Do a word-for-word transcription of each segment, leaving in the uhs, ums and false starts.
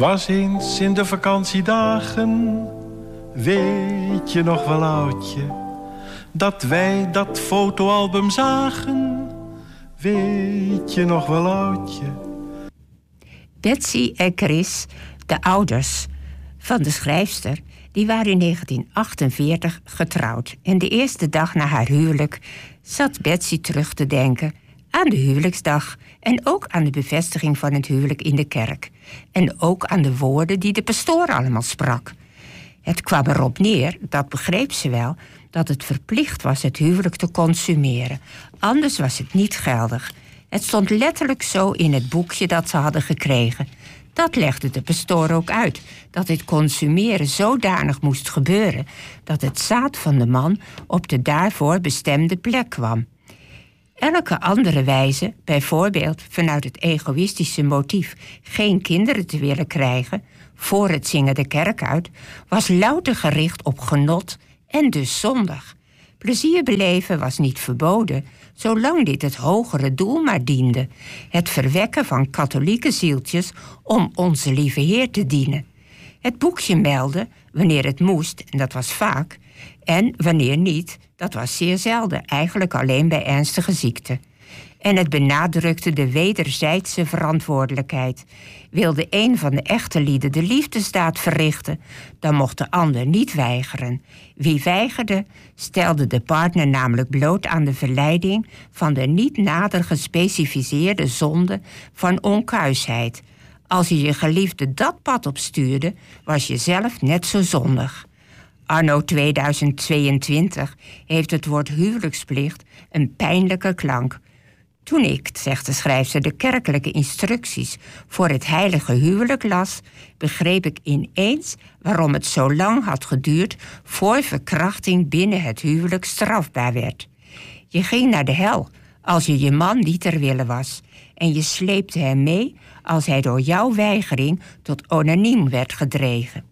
Was eens in de vakantiedagen, weet je nog wel oudje, dat wij dat fotoalbum zagen, weet je nog wel oudje. Betsy en Chris, de ouders van de schrijfster, die waren in negentien achtenveertig getrouwd. En de eerste dag na haar huwelijk zat Betsy terug te denken aan de huwelijksdag en ook aan de bevestiging van het huwelijk in de kerk. En ook aan de woorden die de pastoor allemaal sprak. Het kwam erop neer, dat begreep ze wel, dat het verplicht was het huwelijk te consumeren. Anders was het niet geldig. Het stond letterlijk zo in het boekje dat ze hadden gekregen. Dat legde de pastoor ook uit, dat dit consumeren zodanig moest gebeuren dat het zaad van de man op de daarvoor bestemde plek kwam. Elke andere wijze, bijvoorbeeld vanuit het egoïstische motief geen kinderen te willen krijgen voor het zingen de kerk uit, was louter gericht op genot en dus zondig. Plezier beleven was niet verboden, zolang dit het hogere doel maar diende: het verwekken van katholieke zieltjes om onze lieve Heer te dienen. Het boekje meldde wanneer het moest, en dat was vaak, en wanneer niet, dat was zeer zelden, eigenlijk alleen bij ernstige ziekte. En het benadrukte de wederzijdse verantwoordelijkheid. Wilde een van de echte lieden de liefdesdaad verrichten, dan mocht de ander niet weigeren. Wie weigerde, stelde de partner namelijk bloot aan de verleiding van de niet nader gespecificeerde zonde van onkuisheid. Als je je geliefde dat pad opstuurde, was je zelf net zo zondig. Anno tweeduizend tweeëntwintig heeft het woord huwelijksplicht een pijnlijke klank. Toen ik, zegt de schrijfster, de kerkelijke instructies voor het heilige huwelijk las, begreep ik ineens waarom het zo lang had geduurd voor verkrachting binnen het huwelijk strafbaar werd. Je ging naar de hel als je je man niet ter wille was, en je sleepte hem mee als hij door jouw weigering tot onaniem werd gedreven.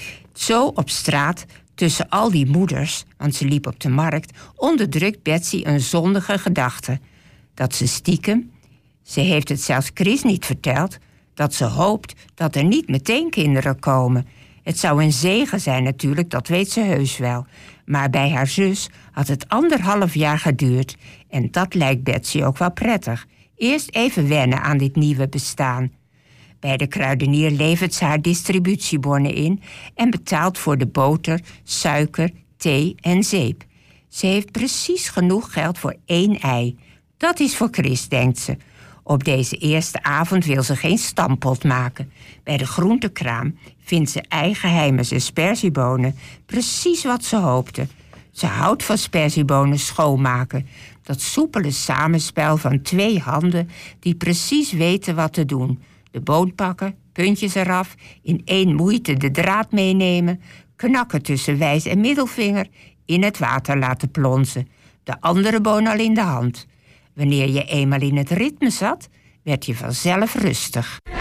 Zo op straat, tussen al die moeders, want ze liep op de markt, onderdrukt Betsy een zondige gedachte. Dat ze stiekem, ze heeft het zelfs Chris niet verteld, dat ze hoopt dat er niet meteen kinderen komen. Het zou een zegen zijn natuurlijk, dat weet ze heus wel. Maar bij haar zus had het anderhalf jaar geduurd. En dat lijkt Betsy ook wel prettig. Eerst even wennen aan dit nieuwe bestaan. Bij de kruidenier levert ze haar distributiebonnen in en betaalt voor de boter, suiker, thee en zeep. Ze heeft precies genoeg geld voor één ei. Dat is voor Chris, denkt ze. Op deze eerste avond wil ze geen stampot maken. Bij de groentekraam vindt ze eigenheime sperziebonen, precies wat ze hoopte. Ze houdt van sperziebonen schoonmaken. Dat soepele samenspel van twee handen die precies weten wat te doen. De boon pakken, puntjes eraf, in één moeite de draad meenemen, knakken tussen wijs en middelvinger, in het water laten plonzen. De andere boon al in de hand. Wanneer je eenmaal in het ritme zat, werd je vanzelf rustig.